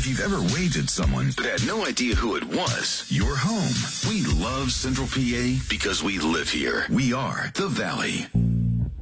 If you've ever waved at someone but had no idea who it was, you're home. We love Central PA because we live here. We are the Valley.